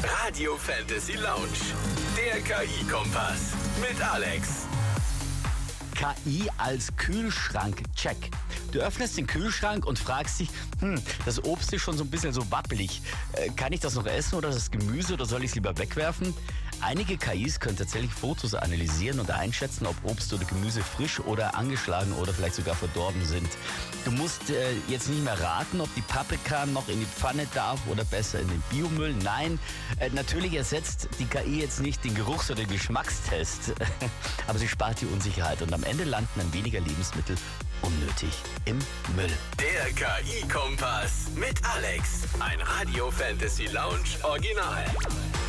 Radio Fantasy Lounge. Der KI-Kompass mit Alex. KI als Kühlschrank, check. Du öffnest den Kühlschrank und fragst dich, das Obst ist schon so ein bisschen so wappelig. Kann ich das noch essen oder das Gemüse oder soll ich es lieber wegwerfen? Einige KIs können tatsächlich Fotos analysieren und einschätzen, ob Obst oder Gemüse frisch oder angeschlagen oder vielleicht sogar verdorben sind. Du musst jetzt nicht mehr raten, ob die Paprika noch in die Pfanne darf oder besser in den Biomüll. Nein, natürlich ersetzt die KI jetzt nicht den Geruchs- oder Geschmackstest, aber sie spart die Unsicherheit und am Ende landen dann weniger Lebensmittel unnötig im Müll. Der KI-Kompass mit Alex. Ein Radio Fantasy Lounge Original.